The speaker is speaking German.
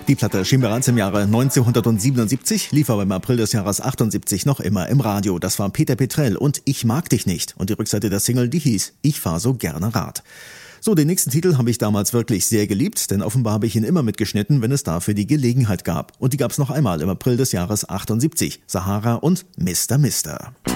Die Platte erschien bereits im Jahre 1977, lief aber im April des Jahres 78 noch immer im Radio. Das war Peter Petrell und Ich mag dich nicht. Und die Rückseite der Single, die hieß Ich fahr so gerne Rad. So, den nächsten Titel habe ich damals wirklich sehr geliebt, denn offenbar habe ich ihn immer mitgeschnitten, wenn es dafür die Gelegenheit gab. Und die gab es noch einmal im April des Jahres 78. Sahara und Mister Mister.